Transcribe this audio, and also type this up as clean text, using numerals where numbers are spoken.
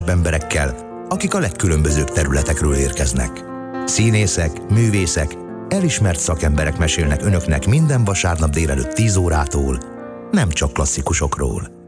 emberekkel, akik a legkülönbözőbb területekről érkeznek. Színészek, művészek, elismert szakemberek mesélnek önöknek minden vasárnap délelőtt 10 órától, nem csak klasszikusokról.